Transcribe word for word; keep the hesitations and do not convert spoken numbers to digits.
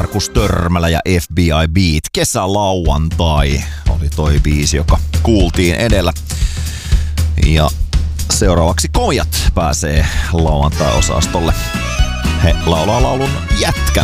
Markus Törmälä ja F B I Beat. Kesälauantai oli toi biisi, joka kuultiin edellä. Ja seuraavaksi Kojat pääsee lauantai-osastolle. He laulaa laulun Jätkä.